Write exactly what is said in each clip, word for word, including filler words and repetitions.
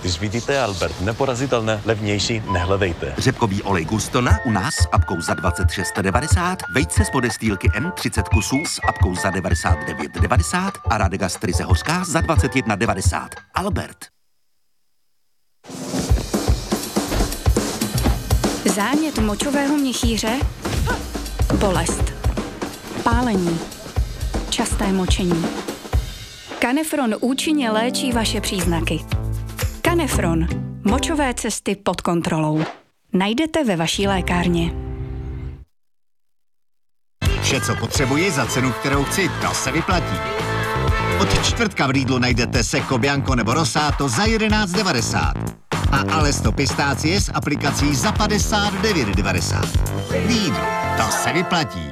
Když vidíte Albert, neporazitelné, levnější, nehledejte. Řepkový olej Gustona u nás s apkou za dvacet šest devadesát, vejce z podestýlky M třicet kusů s apkou za devadesát devět devadesát a Radegast ryze hořká za dvacet jedna devadesát. Albert. Zánět močového měchýře, bolest, pálení, časté močení. Canefron účinně léčí vaše příznaky. Canefron. Močové cesty pod kontrolou. Najdete ve vaší lékárně. Vše, co potřebuji za cenu, kterou chci, to se vyplatí. Od čtvrtka v Lidlu najdete Secco Bianco nebo Rosato za jedenáct devadesát. A Alesto pistácie s aplikací za padesát devět devadesát. Lidl, to se vyplatí.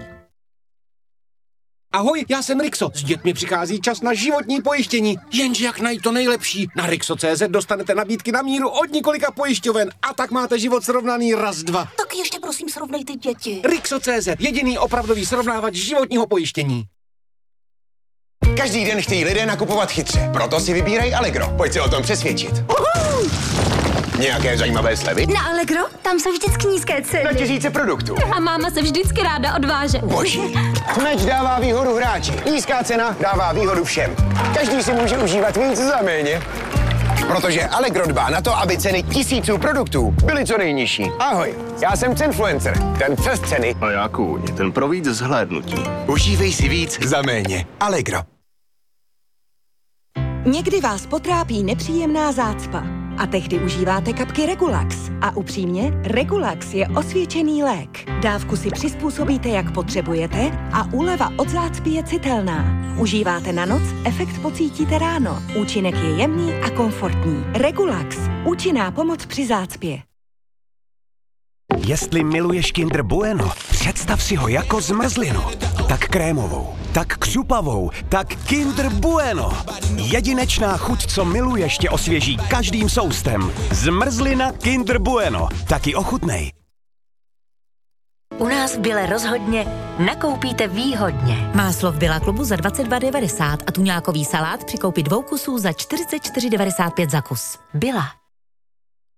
Ahoj, já jsem Rixo. S dětmi přichází čas na životní pojištění. Jenže jak najít to nejlepší? Na Rixo tečka cé zet dostanete nabídky na míru od několika pojišťoven a tak máte život srovnaný raz, dva. Tak ještě prosím srovnejte děti. Rixo tečka cé zet, jediný opravdový srovnávač životního pojištění. Každý den chtějí lidé nakupovat chytře, proto si vybírají Allegro. Pojď se o tom přesvědčit. Uhu! Nějaké zajímavé slevy? Na Allegro? Tam jsou vždycky nízké ceny. Na tisíce produktů. A máma se vždycky ráda odváže. Boží. Meč dává výhodu hráči. Nízká cena dává výhodu všem. Každý si může užívat víc za méně. Protože Allegro dbá na to, aby ceny tisíců produktů byly co nejnižší. Ahoj, já jsem Cenfluencer, ten přes ceny. A já kůň, ten pro víc zhlédnutí. Užívej si víc za méně. Allegro. Někdy vás potrápí nepříjemná zácpa a tehdy užíváte kapky Regulax. A upřímně, Regulax je osvědčený lék. Dávku si přizpůsobíte, jak potřebujete a úleva od zácpy je citelná. Užíváte na noc, efekt pocítíte ráno. Účinek je jemný a komfortní. Regulax. Účinná pomoc při zácpě. Jestli miluješ Kinder Bueno, představ si ho jako zmrzlinu. Tak krémovou, tak křupavou, tak Kinder Bueno. Jedinečná chuť, co miluješ, tě osvěží každým soustem. Zmrzlina Kinder Bueno. Taky ochutnej. U nás v Bile rozhodně nakoupíte výhodně. Máslo v Billa klubu za dvacet dva devadesát a tuňákový salát při koupi dvou kusů za čtyřicet čtyři devadesát pět za kus. Billa.